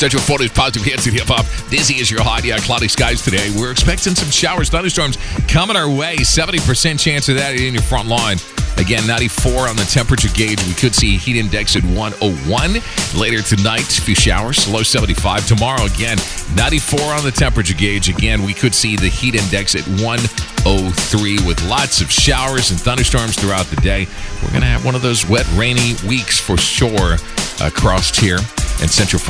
Central Florida's positive hits and hip-hop. Dizzy is your hot. Yeah, cloudy skies today. We're expecting some showers, thunderstorms coming our way. 70% chance of that in your front lawn. Again, 94 on the temperature gauge. We could see a heat index at 101. Later tonight, a few showers, low 75. Tomorrow, again, 94 on the temperature gauge. Again, we could see the heat index at 103 with lots of showers and thunderstorms throughout the day. We're going to have one of those wet, rainy weeks for sure across here in Central Florida.